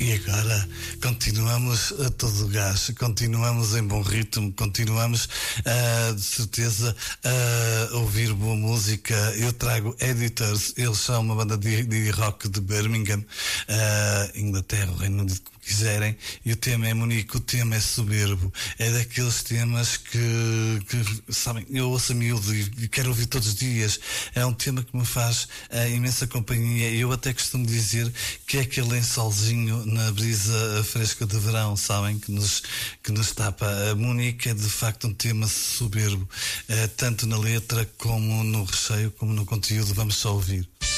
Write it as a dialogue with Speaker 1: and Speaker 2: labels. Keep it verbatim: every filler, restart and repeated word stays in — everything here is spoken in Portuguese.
Speaker 1: E agora continuamos a todo gás, continuamos em bom ritmo, continuamos uh, de certeza a ouvir boa música. Eu trago Editors, eles são uma banda de, de rock de Birmingham, uh, Inglaterra, Reino Unido, como quiserem, e o tema é Munique, o tema é soberbo, é daqueles temas que, que sabem, eu ouço a miúdo e quero ouvir todos os dias. É um tema que me faz uh, imensa companhia. Eu até costumo dizer que é aquele lençolzinho na brisa fresca de verão, sabem, que nos, que nos tapa. A Munique é de facto um tema soberbo, eh, tanto na letra como no recheio, como no conteúdo. Vamos só ouvir.